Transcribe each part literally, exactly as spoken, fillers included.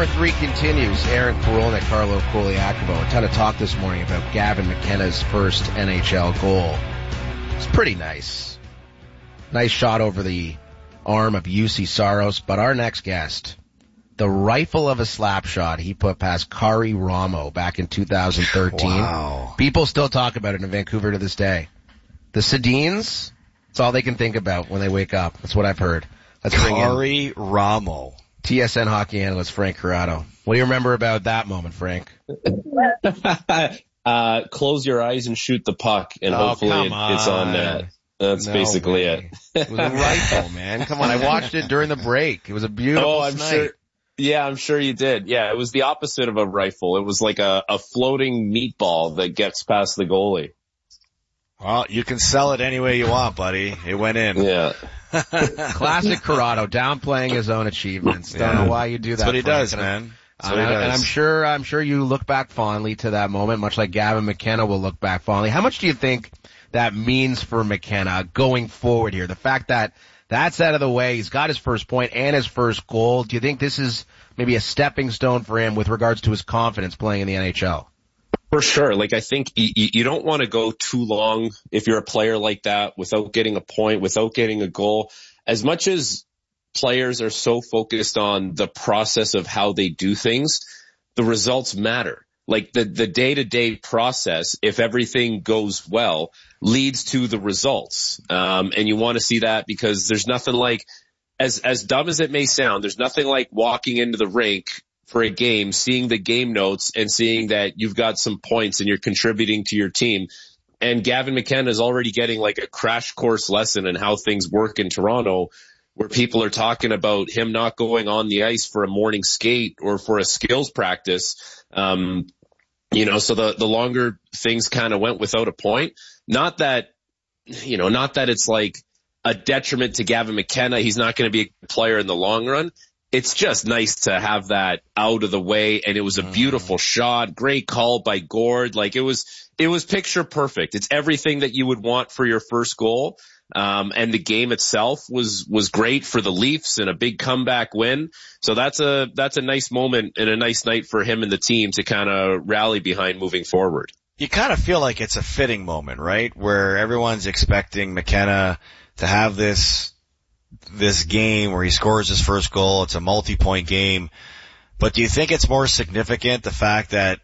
Hour three continues. Aaron Korolnik, Carlo Koliakovo. A ton of talk this morning about Gavin McKenna's first N H L goal. It's pretty nice. Nice shot over the arm of U C Saros. But our next guest, the rifle of a slap shot he put past Kari Ramo back in two thousand thirteen. Wow. People still talk about it in Vancouver to this day. The Sedins, it's all they can think about when they wake up. That's what I've heard. Let's bring in Kari Ramo. T S N hockey analyst Frank Corrado. What do you remember about that moment, Frank? uh, close your eyes and shoot the puck, and oh, hopefully it, on. it's on net. That's no basically way. it. It was a rifle, man. Come on, I watched it during the break. It was a beautiful Oh, I'm night. sure. Yeah, I'm sure you did. Yeah, it was the opposite of a rifle. It was like a, a floating meatball that gets past the goalie. Well, you can sell it any way you want, buddy. It went in. Yeah. Classic Corrado, downplaying his own achievements. Yeah. Don't know why you do that. That's what he Frank. does, and man. That's and, what he I, does. and I'm sure, I'm sure you look back fondly to that moment, much like Gavin McKenna will look back fondly. How much do you think that means for McKenna going forward here? The fact that that's out of the way, he's got his first point and his first goal. Do you think this is maybe a stepping stone for him with regards to his confidence playing in the N H L? For sure. Like, I think you, you don't want to go too long if you're a player like that without getting a point, without getting a goal. As much as players are so focused on the process of how they do things, the results matter. Like the, the day-to-day process, if everything goes well, leads to the results. Um, and you want to see that because there's nothing like, as, as dumb as it may sound, there's nothing like walking into the rink for a game, seeing the game notes and seeing that you've got some points and you're contributing to your team. And Gavin McKenna is already getting like a crash course lesson in how things work in Toronto, where people are talking about him not going on the ice for a morning skate or for a skills practice. Um, you know, so the, the longer things kind of went without a point, not that, you know, not that it's like a detriment to Gavin McKenna. He's not going to be a player in the long run. It's just nice to have that out of the way. And it was a beautiful shot. Great call by Gord. Like it was, it was picture perfect. It's everything that you would want for your first goal. Um, and the game itself was, was great for the Leafs and a big comeback win. So that's a, that's a nice moment and a nice night for him and the team to kind of rally behind moving forward. You kind of feel like it's a fitting moment, right? Where everyone's expecting McKenna to have this, this game where he scores his first goal. It's a multi-point game. But do you think it's more significant the fact that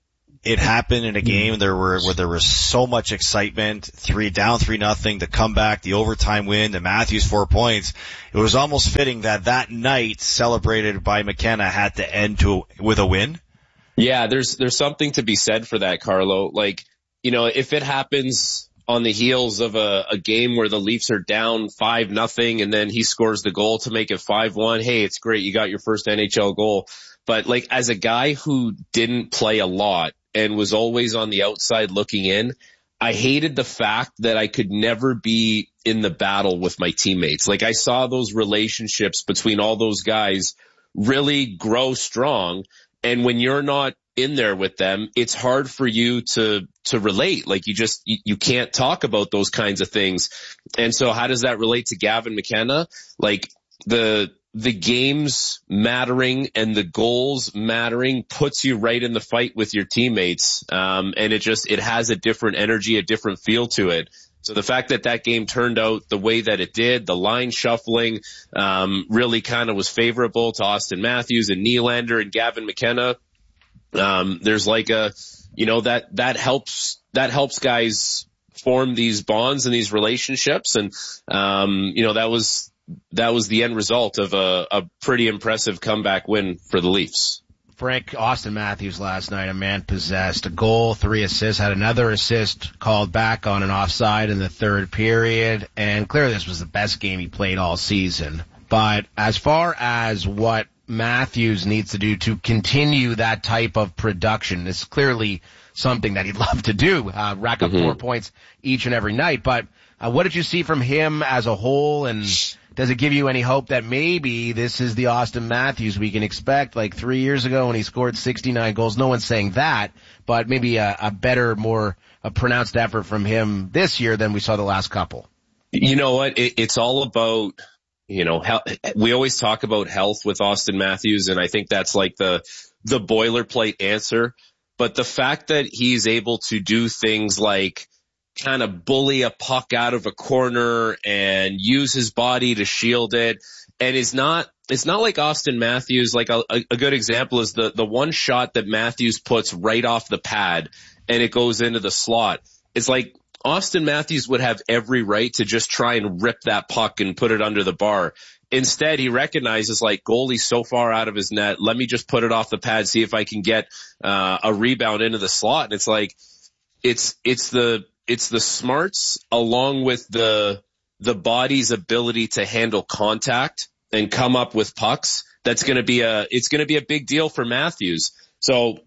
it happened in a game there were, where there was so much excitement, three down, three nothing, the comeback, the overtime win, the Matthews four points. It was almost fitting that that night celebrated by McKenna had to end to with a win. Yeah, there's there's something to be said for that, Carlo. Like, you know, if it happens on the heels of a, a game where the Leafs are down five nothing and then he scores the goal to make it five one, hey, it's great, you got your first N H L goal. But like, as a guy who didn't play a lot and was always on the outside looking in, I hated the fact that I could never be in the battle with my teammates. Like, I saw those relationships between all those guys really grow strong. And when you're not in there with them, it's hard for you to, to relate. Like, you just, you, you can't talk about those kinds of things. And so how does that relate to Gavin McKenna? Like, the, the games mattering and the goals mattering puts you right in the fight with your teammates. Um, and it just, it has a different energy, a different feel to it. So the fact that that game turned out the way that it did, the line shuffling, um, really kind of was favorable to Austin Matthews and Nylander and Gavin McKenna. Um, there's like a, you know, that, that helps, that helps guys form these bonds and these relationships. And, um, you know, that was, that was the end result of a, a pretty impressive comeback win for the Leafs. Frank, Austin Matthews last night, a man possessed, a goal, three assists, had another assist called back on an offside in the third period, and clearly this was the best game he played all season. But as far as what Matthews needs to do to continue that type of production, it's clearly something that he'd love to do, uh, rack up mm-hmm. four points each and every night. But uh, what did you see from him as a whole, and does it give you any hope that maybe this is the Austin Matthews we can expect like three years ago when he scored sixty-nine goals? No one's saying that, but maybe a, a better, more a pronounced effort from him this year than we saw the last couple. You know what? It, it's all about you know, he- we always talk about health with Auston Matthews, and I think that's like the, the boilerplate answer. But the fact that he's able to do things like kind of bully a puck out of a corner and use his body to shield it, and is not, it's not like Auston Matthews. Like a, a good example is the, the one shot that Matthews puts right off the pad and it goes into the slot. It's like Auston Matthews would have every right to just try and rip that puck and put it under the bar. Instead, he recognizes, like, goalie's so far out of his net, let me just put it off the pad, see if I can get uh, a rebound into the slot. And it's like, it's, it's the, it's the smarts along with the, the body's ability to handle contact and come up with pucks. That's going to be a, it's going to be a big deal for Matthews. So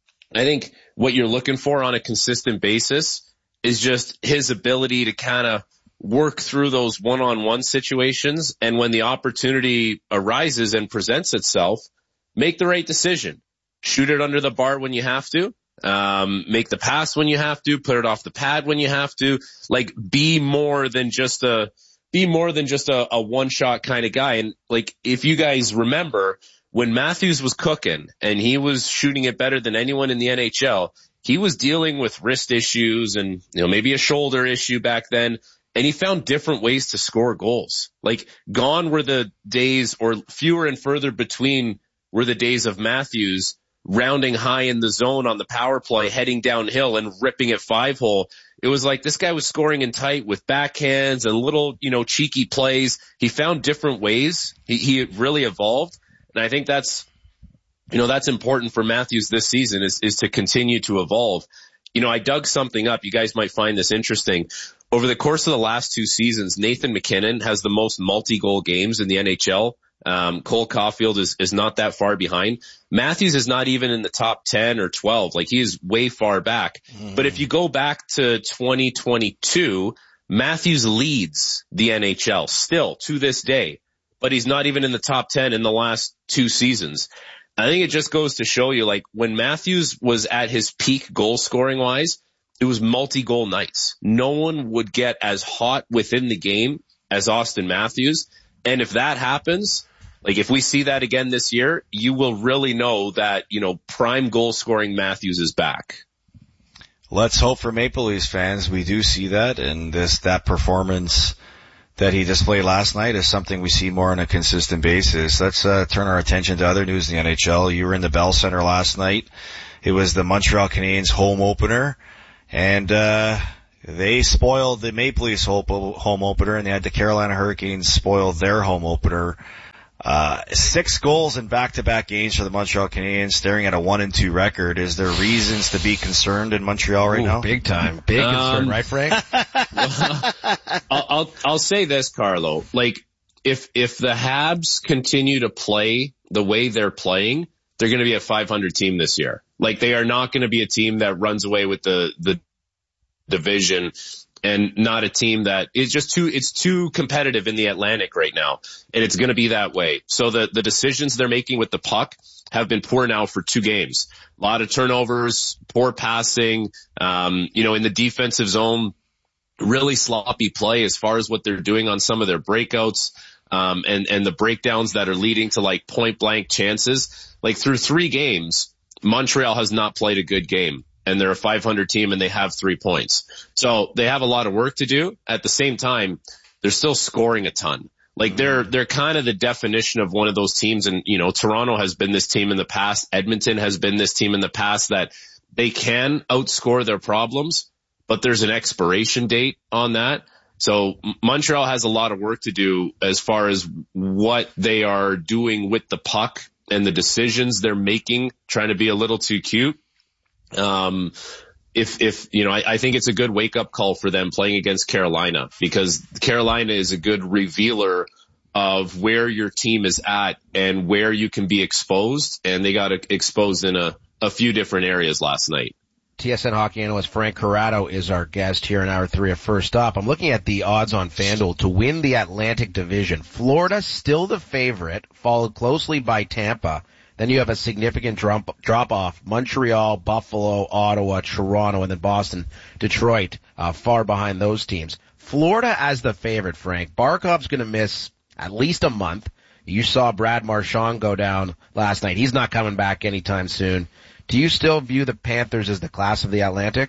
I think what you're looking for on a consistent basis is just his ability to kind of work through those one-on-one situations, and when the opportunity arises and presents itself, make the right decision. Shoot it under the bar when you have to. Um, make the pass when you have to. Put it off the pad when you have to. Like, be more than just a be more than just a, a one-shot kind of guy. And like, if you guys remember, when Matthews was cooking and he was shooting it better than anyone in the N H L, he was dealing with wrist issues and, you know, maybe a shoulder issue back then. And he found different ways to score goals. Like, gone were the days, or fewer and further between were the days of Matthews rounding high in the zone on the power play, heading downhill and ripping it five hole. It was like this guy was scoring in tight with backhands and little, you know, cheeky plays. He found different ways. He, he really evolved. And I think that's, you know, that's important for Matthews this season, is, is to continue to evolve. You know, I dug something up. You guys might find this interesting. Over the course of the last two seasons, Nathan MacKinnon has the most multi-goal games in the N H L. Um, Cole Caulfield is, is not that far behind. Matthews is not even in the top ten or twelve. Like, he is way far back. Mm. But if you go back to twenty twenty-two, Matthews leads the N H L still to this day, but he's not even in the top ten in the last two seasons. I think it just goes to show you, like, when Matthews was at his peak goal scoring wise, it was multi-goal nights. No one would get as hot within the game as Auston Matthews. And if that happens, like, if we see that again this year, you will really know that, you know, prime goal scoring Matthews is back. Let's hope for Maple Leafs fans we do see that, and this, that performance that he displayed last night is something we see more on a consistent basis. Let's uh, turn our attention to other news in the N H L. You were in the Bell Center last night. It was the Montreal Canadiens home opener. And, uh, they spoiled the Maple Leafs home opener, and they had the Carolina Hurricanes spoil their home opener. Uh, six goals in back-to-back games for the Montreal Canadiens, staring at a one and two record. Is there reasons to be concerned in Montreal right Ooh, now? Big time. Big um, concern, right, Frank? Well, I'll, I'll, I'll say this, Carlo. Like, if, if the Habs continue to play the way they're playing, they're going to be a five hundred team this year. Like, they are not going to be a team that runs away with the, the division, and not a team that is just too, it's too competitive in the Atlantic right now. And it's going to be that way. So the, the decisions they're making with the puck have been poor now for two games. A lot of turnovers, poor passing, um, you know, in the defensive zone, really sloppy play as far as what they're doing on some of their breakouts, um, and, and the breakdowns that are leading to, like, point blank chances. Like, through three games, Montreal has not played a good game, and they're a five hundred team and they have three points. So they have a lot of work to do. At the same time, they're still scoring a ton. Like, they're, they're kind of the definition of one of those teams. And, you know, Toronto has been this team in the past. Edmonton has been this team in the past that they can outscore their problems, but there's an expiration date on that. So Montreal has a lot of work to do as far as what they are doing with the puck and the decisions they're making, trying to be a little too cute. Um, if, if, you know, I, I think it's a good wake up call for them playing against Carolina, because Carolina is a good revealer of where your team is at and where you can be exposed. And they got exposed in a, a few different areas last night. T S N hockey analyst Frank Corrado is our guest here in hour three of First Up. I'm looking at the odds on FanDuel to win the Atlantic Division. Florida still the favorite, followed closely by Tampa. Then you have a significant drop, drop off. Montreal, Buffalo, Ottawa, Toronto, and then Boston, Detroit, uh, far behind those teams. Florida as the favorite, Frank. Barkov's going to miss at least a month. You saw Brad Marchand go down last night. He's not coming back anytime soon. Do you still view the Panthers as the class of the Atlantic?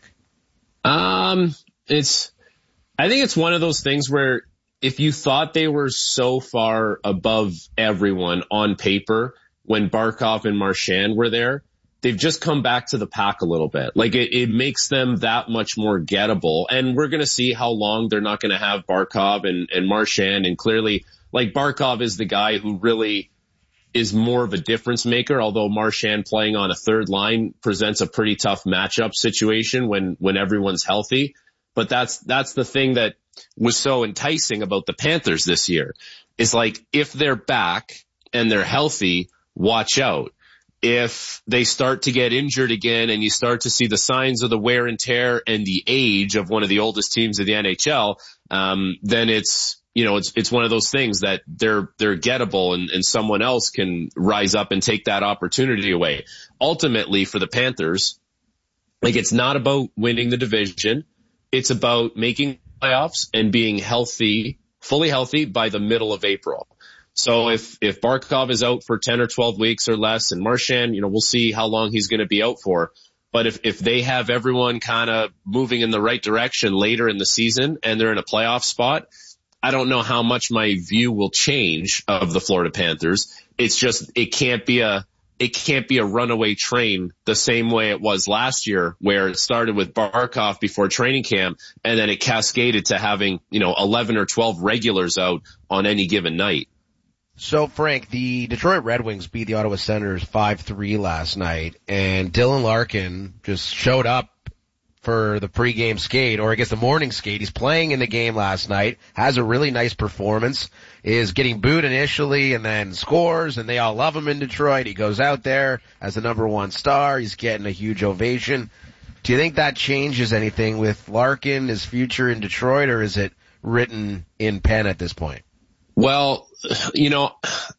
Um, it's, I think it's one of those things where if you thought they were so far above everyone on paper when Barkov and Marchand were there, they've just come back to the pack a little bit. Like it, it makes them that much more gettable. And we're going to see how long they're not going to have Barkov and, and Marchand. And clearly, like Barkov is the guy who really is more of a difference maker, although Marchand playing on a third line presents a pretty tough matchup situation when, when everyone's healthy. But that's, that's the thing that was so enticing about the Panthers this year is like, if they're back and they're healthy, watch out. If they start to get injured again and you start to see the signs of the wear and tear and the age of one of the oldest teams of the N H L, um, then it's, you know, it's, it's one of those things that they're, they're gettable and, and someone else can rise up and take that opportunity away. Ultimately for the Panthers, like it's not about winning the division. It's about making playoffs and being healthy, fully healthy by the middle of April. So if, if Barkov is out for ten or twelve weeks or less and Marchand, you know, we'll see how long he's going to be out for. But if, if they have everyone kind of moving in the right direction later in the season and they're in a playoff spot, I don't know how much my view will change of the Florida Panthers. It's just, it can't be a, it can't be a runaway train the same way it was last year where it started with Barkov before training camp and then it cascaded to having, you know, eleven or twelve regulars out on any given night. So, Frank, the Detroit Red Wings beat the Ottawa Senators five three last night, and Dylan Larkin just showed up for the pregame skate, or I guess the morning skate. He's playing in the game last night, has a really nice performance, is getting booed initially and then scores, and they all love him in Detroit. He goes out there as the number one star. He's getting a huge ovation. Do you think that changes anything with Larkin, his future in Detroit, or is it written in pen at this point? Well, you know,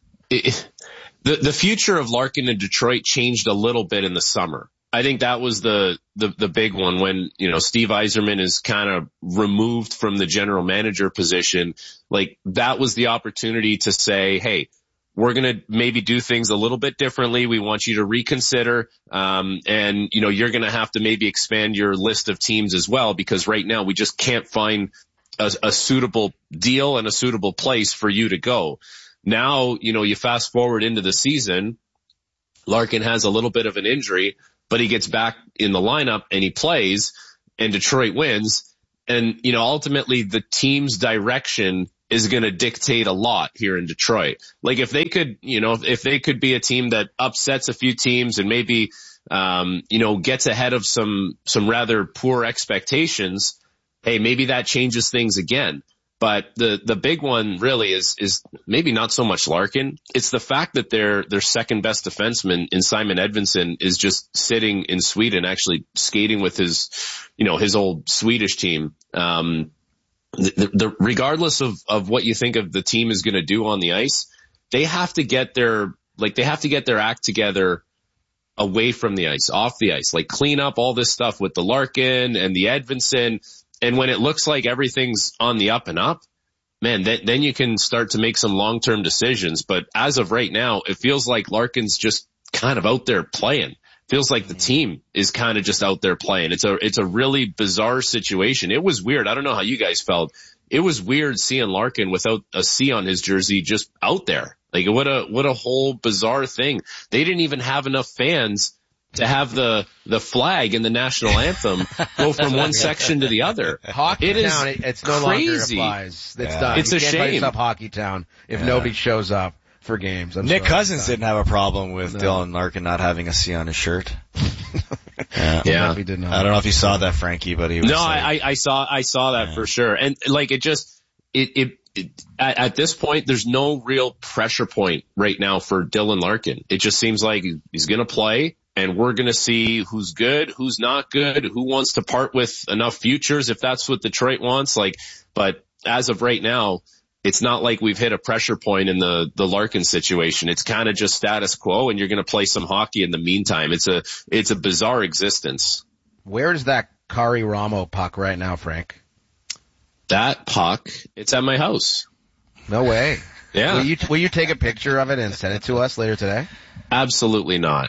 it, the the future of Larkin in Detroit changed a little bit in the summer. I think that was the, the, the big one when, you know, Steve Yzerman is kind of removed from the general manager position. Like that was the opportunity to say, hey, we're going to maybe do things a little bit differently. We want you to reconsider. Um, and, you know, you're going to have to maybe expand your list of teams as well, because right now we just can't find a, a suitable deal and a suitable place for you to go. Now, you know, you fast forward into the season, Larkin has a little bit of an injury, but he gets back in the lineup and he plays and Detroit wins. And, you know, ultimately the team's direction is going to dictate a lot here in Detroit. Like if they could, you know, if they could be a team that upsets a few teams and maybe, um, you know, gets ahead of some, some rather poor expectations, hey, maybe that changes things again. But the, the big one really is, is maybe not so much Larkin. It's the fact that their, their second best defenseman in Simon Edvinsson is just sitting in Sweden, actually skating with his, you know, his old Swedish team. Um, the, the, regardless of, of what you think of the team is going to do on the ice, they have to get their, like, they have to get their act together away from the ice, off the ice, like clean up all this stuff with the Larkin and the Edvinsson. And when it looks like everything's on the up and up, man, then, then you can start to make some long-term decisions. But as of right now, it feels like Larkin's just kind of out there playing. Feels like the team is kind of just out there playing. It's a, it's a really bizarre situation. It was weird. I don't know how you guys felt. It was weird seeing Larkin without a C on his jersey just out there. Like what a, what a whole bizarre thing. They didn't even have enough fans to have the, the flag and the national anthem go from one section to the other. Hockey it Town, is it's no crazy. longer applies. It's yeah. done. It's you a can't shame. call yourself Hockey Town if yeah. nobody shows up for games. I'm Nick sorry. Cousins didn't have a problem with No. Dylan Larkin not having a C on his shirt. Yeah. Yeah. He did not. I don't know if you saw that, Frankie, but he was No, like, I, I saw, I saw that Yeah. for sure. And like it just, it, it, it at, at this point, there's no real pressure point right now for Dylan Larkin. It just seems like he's going to play. And we're going to see who's good, who's not good, who wants to part with enough futures if that's what Detroit wants. Like, but as of right now, it's not like we've hit a pressure point in the, the Larkin situation. It's kind of just status quo and you're going to play some hockey in the meantime. It's a, it's a bizarre existence. Where's that Kari Ramo puck right now, Frank? That puck, it's at my house. No way. Yeah. Will you, will you take a picture of it and send it to us later today? Absolutely not.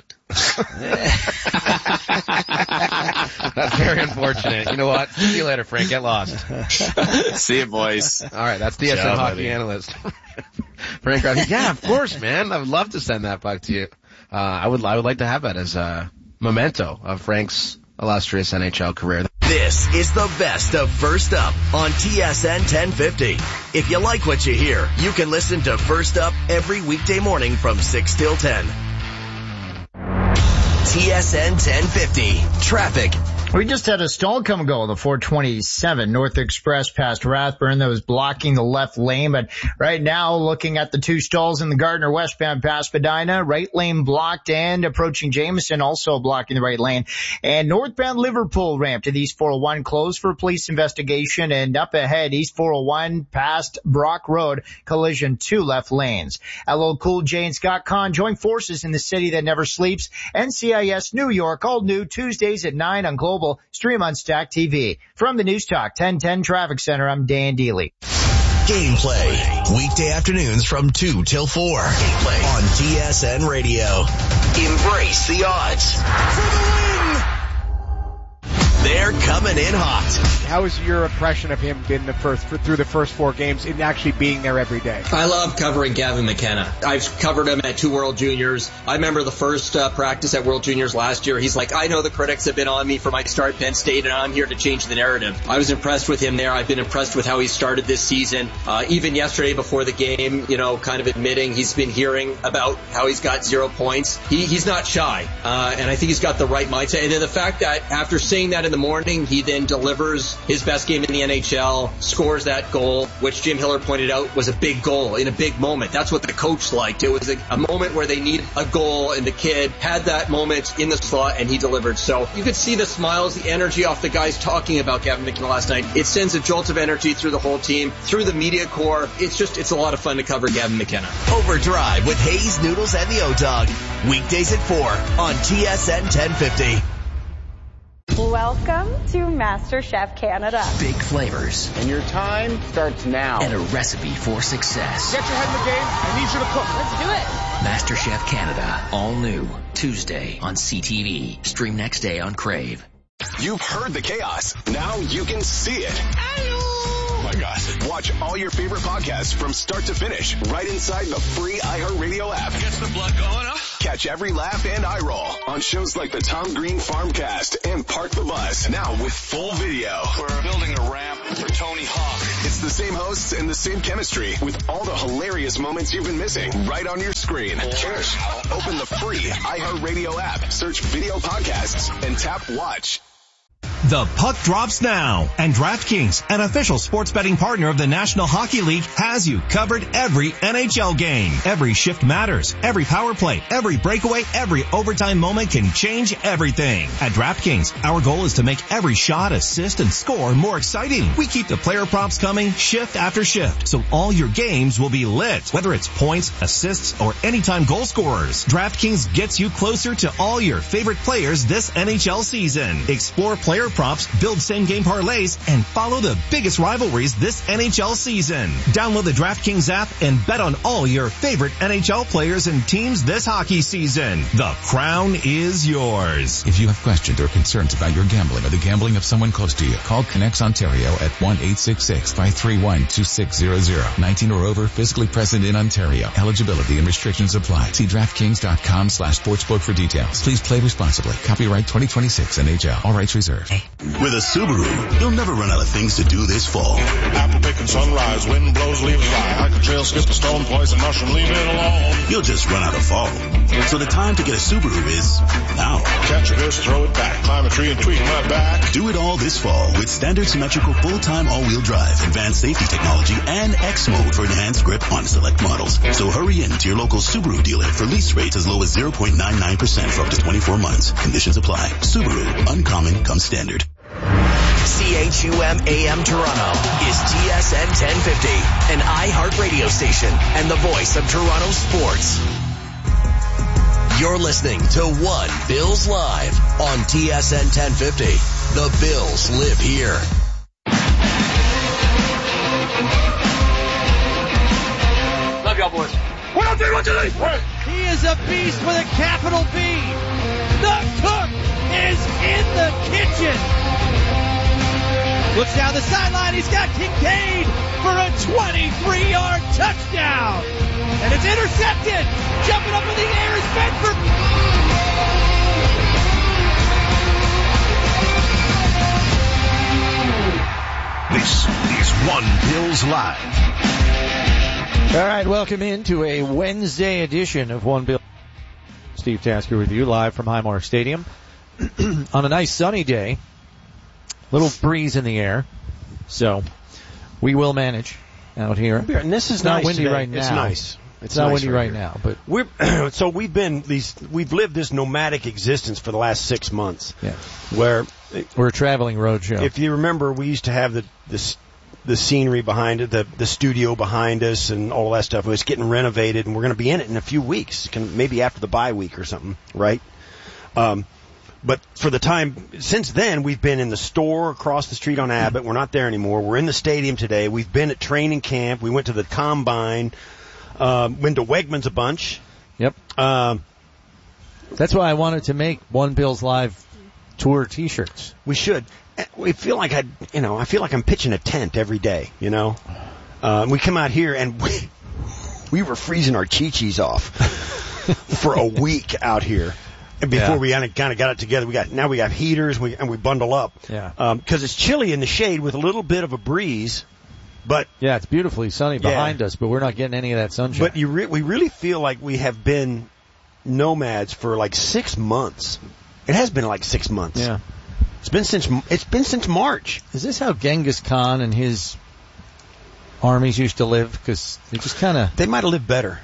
That's very unfortunate. You know what? See you later, Frank. Get lost. See you, boys. All right, that's D S N Ciao, hockey buddy. analyst Frank Rutherford. Yeah, of course, man. I would love to send that back to you. Uh, I would, I would like to have that as a memento of Frank's illustrious N H L career. This is the best of First Up on T S N ten fifty. If you like what you hear, you can listen to First Up every weekday morning from six till ten. T S N ten fifty. Traffic. We just had a stall come and go on the four twenty-seven North Express past Rathburn that was blocking the left lane. But right now, looking at the two stalls in the Gardner westbound past Spadina, right lane blocked and approaching Jameson also blocking the right lane. And northbound Liverpool ramp to the East four oh one closed for police investigation, and up ahead East four oh one past Brock Road, collision two left lanes. L L Cool J and Scott Conn join forces in the city that never sleeps. N C I S New York, all new Tuesdays at nine on Global. Stream on Stack T V. From the News Talk ten ten Traffic Center, I'm Dan Deely. Gameplay. Weekday afternoons from two till four. Gameplay on T S N Radio. Embrace the odds. For the win! They're coming in hot. How has your impression of him been the first through the first four games in actually being there every day? I love covering Gavin McKenna. I've covered him at two World Juniors. I remember the first uh, practice at World Juniors last year. He's like, I know the critics have been on me for my start at Penn State, and I'm here to change the narrative. I was impressed with him there. I've been impressed with how he started this season. Uh, even yesterday before the game, you know, kind of admitting he's been hearing about how he's got zero points. He, he's not shy, uh, and I think he's got the right mindset. And then the fact that after saying that in the morning, he then delivers his best game in the N H L, scores that goal, which Jim Hiller pointed out was a big goal in a big moment. That's what the coach liked. It was a, a moment where they need a goal, and the kid had that moment in the slot, and he delivered. So you could see the smiles, the energy off the guys talking about Gavin McKenna last night. It sends a jolt of energy through the whole team, through the media corps. It's just, it's a lot of fun to cover Gavin McKenna. Overdrive with Hayes, Noodles, and the O-Dog. Weekdays at four on T S N ten fifty. Welcome to MasterChef Canada. Big flavors. And your time starts now. And a recipe for success. Get your head in the game. I need you to cook. Let's do it. MasterChef Canada. All new. Tuesday on C T V. Stream next day on Crave. You've heard the chaos. Now you can see it. Oh my gosh. Watch all your favorite podcasts from start to finish right inside the free iHeartRadio app. Gets the blood going, huh? Catch every laugh and eye roll on shows like the Tom Green Farmcast and Park the Bus. Now with full video. We're building a ramp for Tony Hawk. It's the same hosts and the same chemistry with all the hilarious moments you've been missing right on your screen. Cheers. Open the free iHeartRadio app, search video podcasts, and tap watch. The puck drops now, and DraftKings, an official sports betting partner of the National Hockey League, has you covered every N H L game. Every shift matters. Every power play, every breakaway, every overtime moment can change everything. At DraftKings, our goal is to make every shot, assist, and score more exciting. We keep the player props coming shift after shift, so all your games will be lit, whether it's points, assists, or anytime goal scorers. DraftKings gets you closer to all your favorite players this N H L season. Explore player props, build same-game parlays, and follow the biggest rivalries this N H L season. Download the DraftKings app and bet on all your favorite N H L players and teams this hockey season. The crown is yours. If you have questions or concerns about your gambling or the gambling of someone close to you, call Connects Ontario at one eight six six, five three one, two six zero zero. nineteen or over, physically present in Ontario. Eligibility and restrictions apply. See DraftKings.com slash sportsbook for details. Please play responsibly. Copyright twenty twenty-six N H L. All rights reserved. With a Subaru, you'll never run out of things to do this fall. Apple picking sunrise, wind blows, leaves fly. Hike a trail, skip a stone, poison mushroom, leave it alone. You'll just run out of fall. So the time to get a Subaru is now. Catch a ghost, throw it back, climb a tree and tweak my back. Do it all this fall with standard symmetrical full-time all-wheel drive, advanced safety technology, and X mode for enhanced grip on select models. So hurry in to your local Subaru dealer for lease rates as low as zero point nine nine percent for up to twenty-four months. Conditions apply. Subaru, uncommon comes standard. C H U M A M Toronto is T S N ten fifty, an iHeart radio station and the voice of Toronto sports. You're listening to One Bills Live on T S N ten fifty. The Bills live here. Cowboys. One, two, three, one, two, three. Right. He is a beast with a capital B. The cook is in the kitchen. Looks down the sideline. He's got Kincaid for a twenty-three-yard touchdown. And it's intercepted. Jumping up in the air is Bedford. This is One Bills Live. All right, welcome into a Wednesday edition of One Bill. Steve Tasker with you live from Highmark Stadium on a nice sunny day. Little breeze in the air, so we will manage out here. And this is it's not nice windy today. right now. It's nice. It's, it's not nice windy right, right now, but we're so we've been these we've lived this nomadic existence for the last six months. Yeah, where we're a traveling road show. If you remember, we used to have the this. the scenery behind it, the the studio behind us, and all that stuff. It's getting renovated, and we're going to be in it in a few weeks, can, maybe after the bye week or something, right? Um, but for the time since then, we've been in the store across the street on Abbott. We're not there anymore. We're in the stadium today. We've been at training camp. We went to the combine. Um, went to Wegmans a bunch. Yep. Um, That's why I wanted to make One Bills Live tour T-shirts. We should. We feel like I, you know, I feel like I'm pitching a tent every day. You know, uh, we come out here and we we were freezing our chi-chis off for a week out here. And before Yeah. we kind of kind of got it together, we got now we got heaters, and we and we bundle up. Yeah. Because um, it's chilly in the shade with a little bit of a breeze, but yeah, it's beautifully sunny Yeah. behind us, but we're not getting any of that sunshine. but you re- we really feel like we have been nomads for like six months. It has been like six months. Yeah. It's been since it's been since March. Is this how Genghis Khan and his armies used to live? Because they just kind of they might have lived better.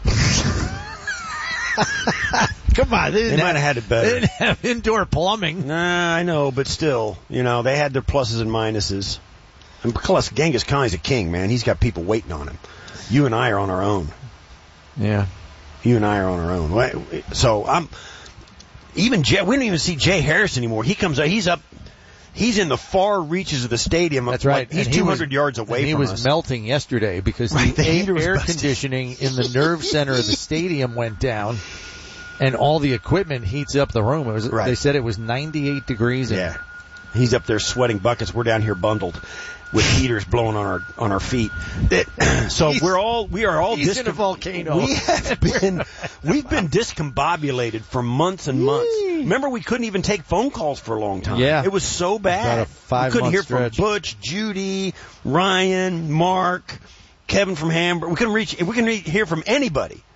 Come on, they, They didn't might have, have had it better. they didn't have indoor plumbing. Nah, I know, but still, you know, they had their pluses and minuses. And plus, Genghis Khan is a king, man. He's got people waiting on him. You and I are on our own. Yeah. You and I are on our own. So I'm even Jay, we don't even see Jay Harris anymore. He comes up. He's up. He's in the far reaches of the stadium. That's right. Like, he's And he two hundred was, yards away and from us. He was us. melting yesterday because Right, the, the heater was air busted. conditioning in the nerve center of the stadium went down, and all the equipment heats up the room. It was, Right. They said it was ninety-eight degrees. Yeah. He's up there sweating buckets. We're down here bundled with heaters blowing on our on our feet. It, so He's- we're all we are all he's in a discom- volcano. We have been we've been discombobulated for months and months. Remember, we couldn't even take phone calls for a long time. Yeah. It was so bad. About a we five-month couldn't hear stretch. from Butch, Judy, Ryan, Mark, Kevin from Hamburg. We couldn't reach. We couldn't re- hear from anybody.